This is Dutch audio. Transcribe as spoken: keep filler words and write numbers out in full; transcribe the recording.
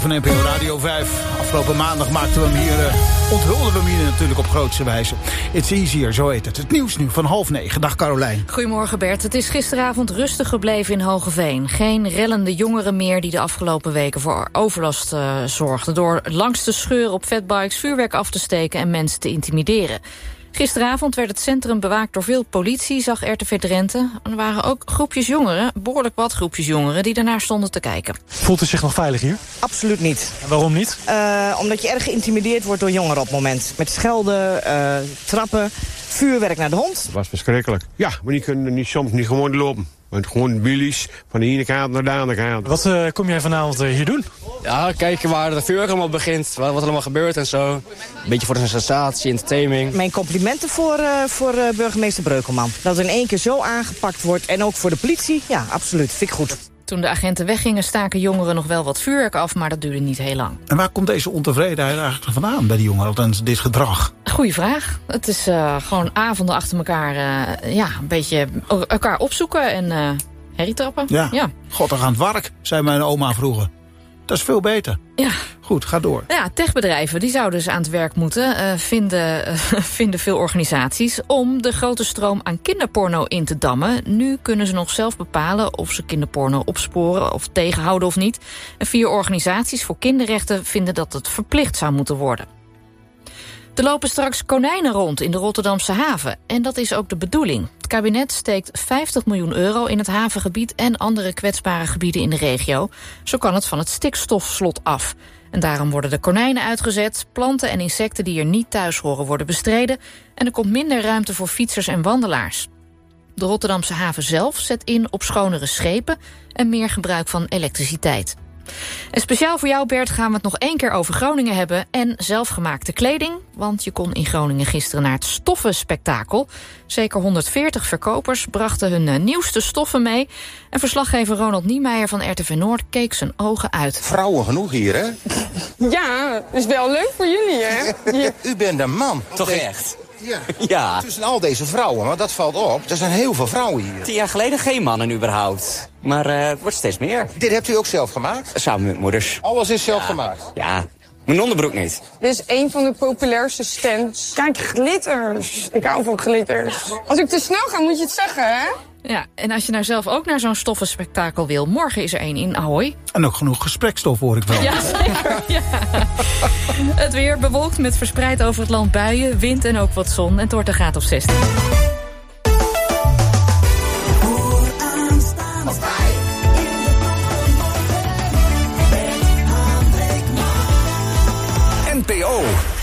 Van N P O Radio vijf. Afgelopen maandag maakten we hem hier, uh, onthulden we hem hier natuurlijk op grootste wijze. It's easier, zo heet het. Het nieuws nu van half negen. Dag Carolijn. Goedemorgen Bert. Het is gisteravond rustig gebleven in Hogeveen. Geen rellende jongeren meer die de afgelopen weken voor overlast uh, zorgden. Door langs te scheuren op fatbikes, vuurwerk af te steken en mensen te intimideren. Gisteravond werd het centrum bewaakt door veel politie, zag R T V Drenthe. Er waren ook groepjes jongeren, behoorlijk wat groepjes jongeren, die daarnaar stonden te kijken. Voelt u zich nog veilig hier? Absoluut niet. En waarom niet? Uh, omdat je erg geïntimideerd wordt door jongeren op het moment. Met schelden, uh, trappen, vuurwerk naar de hond. Het was verschrikkelijk. Ja, maar die kunnen niet, soms niet gewoon lopen. Want gewoon bilies van de ene kant naar de andere kant. Wat uh, kom jij vanavond uh, hier doen? Ja, kijken waar de vuurwerk allemaal begint. Wat, wat allemaal gebeurt en zo. Een beetje voor de sensatie, entertainment. Mijn complimenten voor, uh, voor uh, burgemeester Breukelman. Dat het in één keer zo aangepakt wordt. En ook voor de politie. Ja, absoluut. Vind ik goed. Toen de agenten weggingen staken jongeren nog wel wat vuurwerk af, maar dat duurde niet heel lang. En waar komt deze ontevredenheid eigenlijk vandaan bij die jongeren, althans dit gedrag? Goeie vraag. Het is uh, gewoon avonden achter elkaar, uh, ja, een beetje elkaar opzoeken en uh, herrietrappen. Ja. ja, God, dan aan het werk, zei mijn oma vroeger. Dat is veel beter. Ja. Goed, ga door. Ja, techbedrijven die zouden dus aan het werk moeten, uh, vinden, uh, vinden veel organisaties, om de grote stroom aan kinderporno in te dammen. Nu kunnen ze nog zelf bepalen of ze kinderporno opsporen of tegenhouden of niet. En vier organisaties voor kinderrechten vinden dat het verplicht zou moeten worden. Er lopen straks konijnen rond in de Rotterdamse haven. En dat is ook de bedoeling. Het kabinet steekt vijftig miljoen euro in het havengebied en andere kwetsbare gebieden in de regio. Zo kan het van het stikstofslot af. En daarom worden de konijnen uitgezet. Planten en insecten die er niet thuis horen worden bestreden. En er komt minder ruimte voor fietsers en wandelaars. De Rotterdamse haven zelf zet in op schonere schepen en meer gebruik van elektriciteit. En speciaal voor jou, Bert, gaan we het nog één keer over Groningen hebben en zelfgemaakte kleding. Want je kon in Groningen gisteren naar het Stoffenspektakel. Zeker honderdveertig verkopers brachten hun uh, nieuwste stoffen mee. En verslaggever Ronald Niemeyer van R T V Noord keek zijn ogen uit. Vrouwen genoeg hier, hè? Ja, is wel leuk voor jullie, hè? Je... U bent een man. Toch echt? Ja. Ja. Tussen al deze vrouwen, maar dat valt op. Er zijn heel veel vrouwen hier. Tien jaar geleden geen mannen überhaupt. Maar uh, het wordt steeds meer. Dit hebt u ook zelf gemaakt? Samen met moeders. Alles is zelf ja. gemaakt? Ja. Mijn onderbroek niet. Dit is een van de populairste stands. Kijk, glitters. Ik hou van glitters. Als ik te snel ga, moet je het zeggen, hè? Ja, en als je nou zelf ook naar zo'n stoffenspektakel wil, morgen is er één in Ahoy. En ook genoeg gesprekstof, hoor ik wel. Ja, zeker. Ja. Het weer bewolkt met verspreid over het land buien, wind en ook wat zon. En het wordt een graad of zestien. N P O